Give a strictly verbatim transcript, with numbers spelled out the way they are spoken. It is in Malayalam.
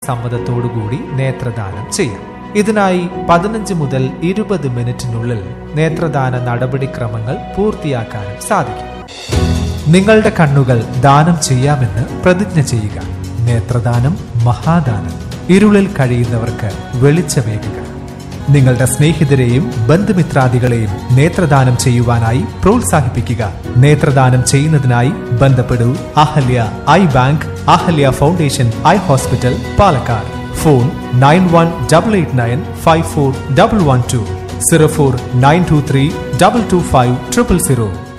സമ്മതത്തോടുകൂടി നേത്രദാനം ചെയ്യാം. ഇതിനായി പതിനഞ്ച് മുതൽ ഇരുപത് മിനിറ്റിനുള്ളിൽ നേത്രദാന നടപടിക്രമങ്ങൾ പൂർത്തിയാക്കാനും സാധിക്കും. നിങ്ങളുടെ കണ്ണുകൾ ദാനം ചെയ്യാമെന്ന് പ്രതിജ്ഞ ചെയ്യുക. നേത്രദാനം മഹാദാനം. ഇരുളിൽ കഴിയുന്നവർക്ക് വെളിച്ചമേകുക. നിങ്ങളുടെ സ്നേഹിതരെയും ബന്ധുമിത്രാദികളെയും നേത്രദാനം ചെയ്യുവാനായി പ്രോത്സാഹിപ്പിക്കുക. നേത്രദാനം ചെയ്യുന്നതിനായി ബന്ധപ്പെടൂ Ahalya I bank, Ahalya foundation eye hospital, Palakkad. Phone nine one double eight nine five four double one two, zero four nine to three double two five triple zero.